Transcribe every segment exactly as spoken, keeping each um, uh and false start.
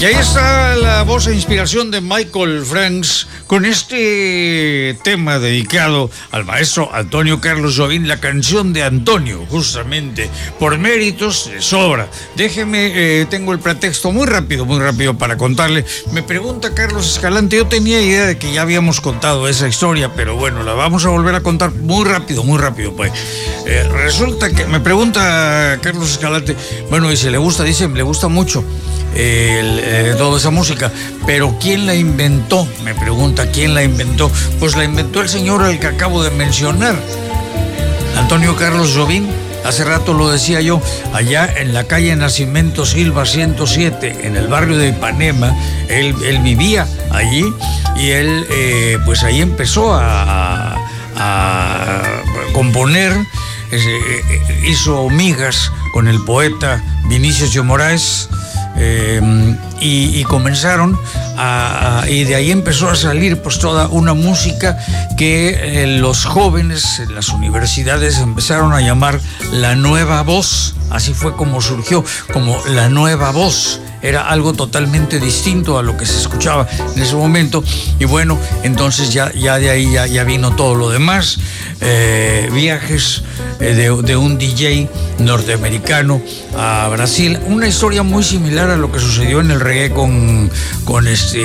Y ahí está la voz e inspiración de Michael Franks con este tema dedicado al maestro Antonio Carlos Jobim, la canción de Antonio, justamente, por méritos de sobra. Déjeme, eh, tengo el pretexto muy rápido, muy rápido para contarle. Me pregunta Carlos Escalante, yo tenía idea de que ya habíamos contado esa historia, pero bueno, la vamos a volver a contar muy rápido, muy rápido, pues. Eh, resulta que me pregunta Carlos Escalante, bueno, dice, ¿le gusta? Dice, le gusta mucho. El, eh, toda esa música, pero ¿quién la inventó? Me pregunta, ¿quién la inventó? Pues la inventó el señor al que acabo de mencionar, Antonio Carlos Jobim. Hace rato lo decía yo, allá en la calle Nacimiento Silva ciento siete, en el barrio de Ipanema, él, él vivía allí y él eh, pues ahí empezó a, a, a componer, eh, hizo migas con el poeta Vinicius de Moraes. Eh, y, y comenzaron a, a, y de ahí empezó a salir pues toda una música que eh, los jóvenes en las universidades empezaron a llamar la nueva voz. Así fue como surgió, como la nueva voz. Era algo totalmente distinto a lo que se escuchaba en ese momento. Y bueno, entonces ya, ya de ahí ya, ya vino todo lo demás. Eh, viajes eh, de, de un D J norteamericano a Brasil. Una historia muy similar a lo que sucedió en el reggae con, con este...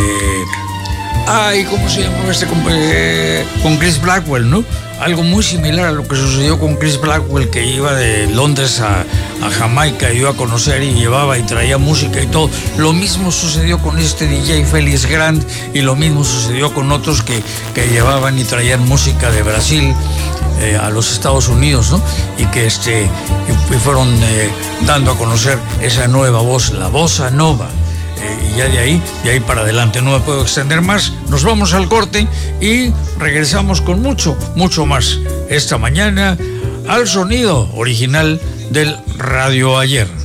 Ay, ¿cómo se llama este? Con, eh, con Chris Blackwell, ¿no? Algo muy similar a lo que sucedió con Chris Blackwell, que iba de Londres a, a Jamaica, iba a conocer y llevaba y traía música y todo. Lo mismo sucedió con este D J Félix Grand y lo mismo sucedió con otros que, que llevaban y traían música de Brasil eh, a los Estados Unidos, ¿no? Y que este, y fueron eh, dando a conocer esa nueva voz, la bossa nova. Eh, y ya de ahí, de ahí para adelante. No me puedo extender más. Nos vamos al corte y regresamos con mucho, mucho más esta mañana al sonido original del Radio Ayer.